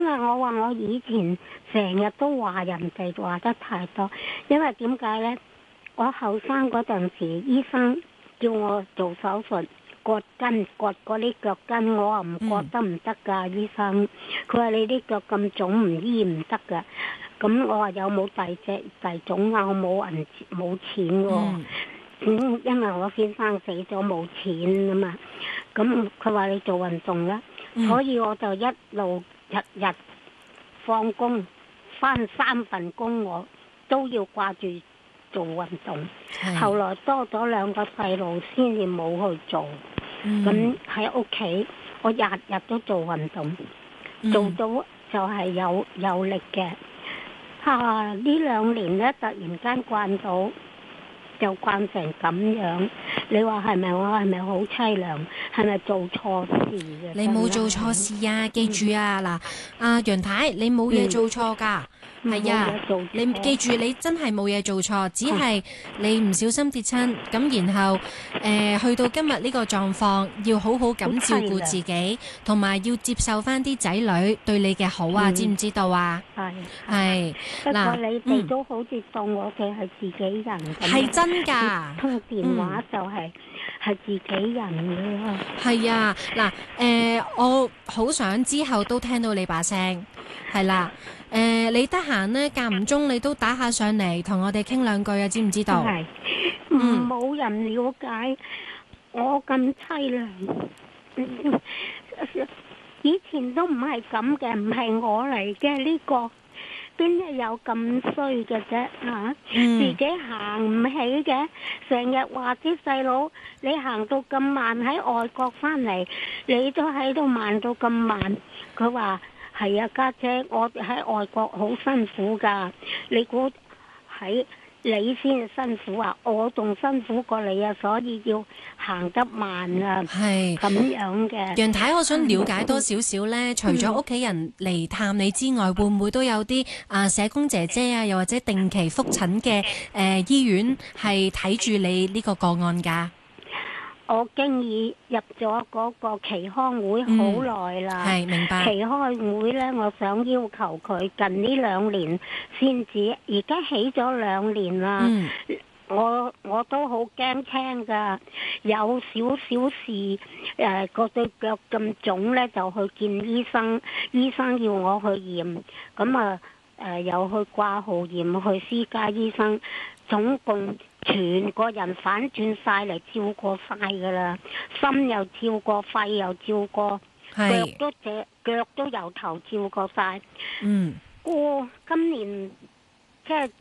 因為我話我以前成日都話人哋話得太多，因為點解呢？我後生嗰陣時，醫生叫我做手術割筋，割嗰啲腳筋，我話唔割得唔得㗎，醫生。佢話你啲腳咁腫唔醫唔得㗎。咁我話有冇第種啊？我冇錢喎。因為我先生死咗冇錢啊嘛。咁佢話你做運動啦，所以我就一路日日放工返3份工，我都要掛住做運動。後來多咗2個細路，先至冇去做。咁喺屋企，我日日都做運動，做到就係有力嘅。呢2年呢，突然間慣到，就慣成咁樣。你話係咪？我係咪好凄涼？係咪做錯事嘅？ 你冇做錯事啊！記住啊，嗱，阿楊太，你冇嘢做錯㗎。係啊，你記住，你真係冇嘢做錯，只係你唔小心跌親，咁然後去到今日呢個狀況，要好好咁照顧自己，同埋要接受翻啲仔女對你嘅好啊，知唔知道啊？係。 不過你哋都好似當我哋係自己人咁。 係真㗎。 通電話就係自己人㗎。 係啊，嗱，我好想之後都聽到你把聲，係啦。你得閒呢，間唔中你都打下上嚟同我哋傾2句啊，知唔知道？ 係，冇人了解我咁凄涼。以前都唔係咁嘅，唔係我嚟嘅呢個，邊係有咁衰嘅啫嚇？自己行唔起嘅，成日話啲細佬你行到咁慢，喺外國翻嚟，你都喺度慢到咁慢。佢話。係啊，家姐，我喺外國好辛苦㗎。你估喺你先辛苦啊？我仲辛苦過你啊，所以要行得慢啊。係咁樣嘅。 楊太，我想了解多少少呢？除咗屋企人嚟探你之外，會唔會都有啲社工姐姐啊，又或者定期覆診嘅醫院係睇住你呢個個案㗎？ 我經已入咗嗰個期刊會好耐啦， 係明白。 期刊會呢，我想要求佢近呢2年先至，而家起咗2年啦。我都好驚青㗎，有少少事個對腳咁腫呢，就去見醫生，醫生要我去驗，咁又去掛號驗，去私家醫生，總共全個人反轉晒嚟，照過晒㗎啦，心又照過，肺又照過，腳都由頭照過晒。今年即係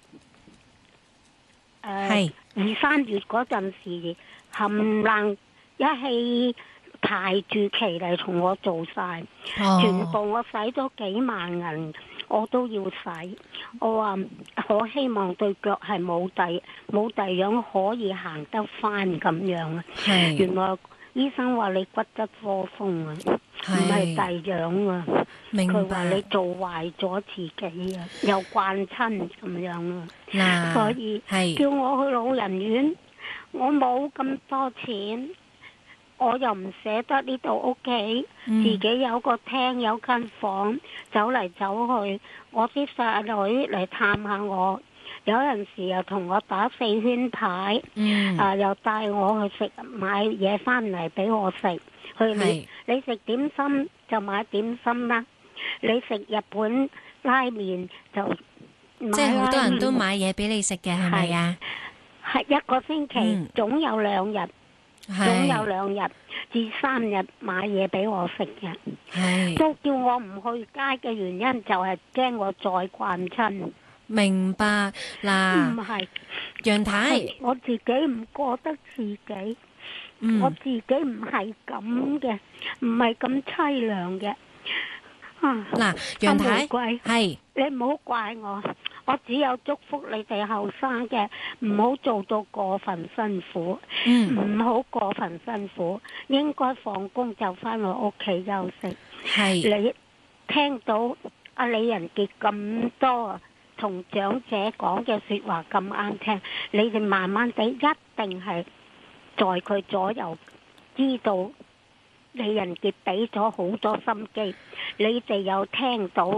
2-3月嗰陣時，冚唪唥一氣排住期嚟同我做晒，全部我使咗幾萬銀。我都要使，我話我希望對腳係冇第樣可以行得翻咁樣啊！原來醫生話你骨質疏鬆啊，唔係第樣啊！佢話你做壞咗自己啊，又慣親咁樣啊！所以叫我去老人院，我冇咁多錢。我又唔捨得呢度屋企，自己有個廳有間房，走嚟走去。我啲細女嚟探下我，有陣時又同我打4圈牌，又帶我去買嘢翻嚟俾我食。你食點心就買點心啦，你食日本拉麵就買拉麵。 即係好多人都買嘢俾你食嘅，係咪啊？ 係1個星期總有2日。總有2日至3日買嘢俾我食嘅，都叫我唔去街嘅原因就係驚我再慣親。 明白嗱， 唔係楊太， 我自己唔覺得自己，我自己唔係咁嘅，唔係咁凄涼嘅。 嗱，楊太係， 你唔好怪我。我只有祝福你哋後生嘅，唔好做到過分辛苦，唔好過分辛苦，應該放工就翻去屋企休息。你聽到阿李仁傑咁多同長者講嘅說話咁啱聽，你哋慢慢地一定係在佢左右知道李仁傑俾咗好多心機，你哋有聽到